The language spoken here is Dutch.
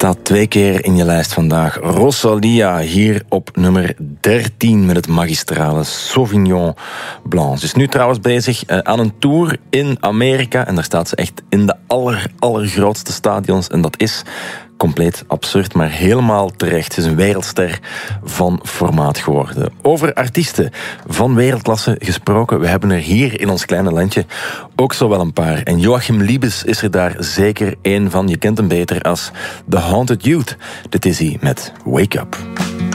Staat 2 keer in je lijst vandaag. Rosalia, hier op nummer 13 met het magistrale Sauvignon Blanc. Ze is nu trouwens bezig aan een tour in Amerika. En daar staat ze echt in de allergrootste stadions. En dat is compleet absurd, maar helemaal terecht. Ze is een wereldster van formaat geworden. Over artiesten van wereldklasse gesproken. We hebben er hier in ons kleine landje ook zo wel een paar. En Joachim Liebes is er daar zeker één van. Je kent hem beter als The Haunted Youth. Dit is hij met Wake Up.